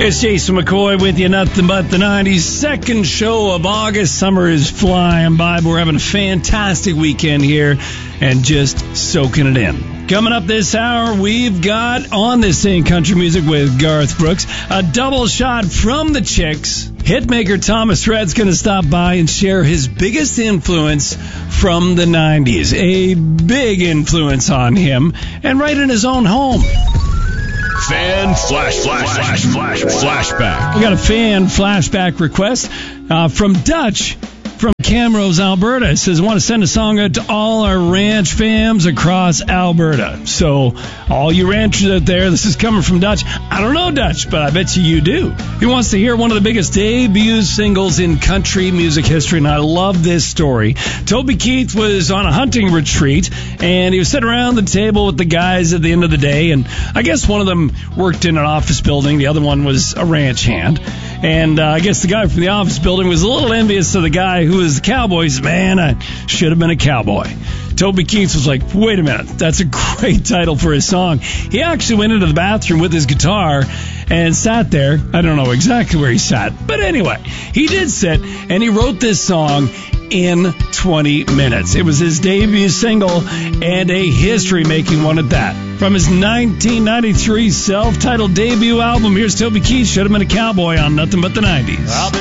It's Jason McCoy with you, nothing but the 90s. Second show of August. Summer is flying by, but we're having a fantastic weekend here and just soaking it in. Coming up this hour, we've got On This Thing Country Music with Garth Brooks, a double shot from the Chicks. Hitmaker Thomas Rhett's going to stop by and share his biggest influence from the 90s. A big influence on him, and right in his own home. Fan flashback. We got a fan flashback request from Dutch from Camrose, Alberta. It says, I want to send a song out to all our ranch fams across Alberta. So, all you ranchers out there, this is coming from Dutch. I don't know Dutch, but I bet you do. He wants to hear one of the biggest debut singles in country music history, and I love this story. Toby Keith was on a hunting retreat, and he was sitting around the table with the guys at the end of the day, and I guess one of them worked in an office building, the other one was a ranch hand. And I guess the guy from the office building was a little envious of the guy who was the cowboy. He said, man, I should have been a cowboy. Toby Keith was like, wait a minute, that's a great title for his song. He actually went into the bathroom with his guitar and sat there. I don't know exactly where he sat, but anyway, he did sit, and he wrote this song in 20 minutes. It was his debut single and a history-making one at that. From his 1993 self-titled debut album, here's Toby Keith, Should Have Been a Cowboy on Nothing But the 90s.